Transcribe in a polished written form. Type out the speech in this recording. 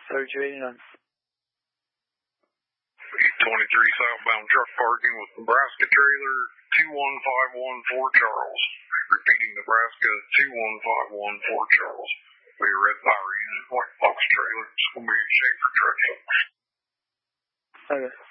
3289. 823 southbound truck parking with Nebraska trailer 21514 Charles. Repeating, Nebraska 21514 Charles. We are red power unit, white box trailer. It's going to be Schaefer trucking. Okay.